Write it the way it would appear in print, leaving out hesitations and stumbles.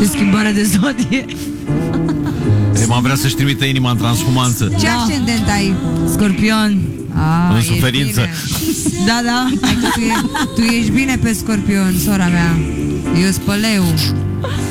Ce schimbare de zodie. M-am vrea să-și trimită inima în transhumanță. Ce ascendent ai? Scorpion. În suferință. Da, da. Tu ești bine pe Scorpion, sora mea. Eu spăleu.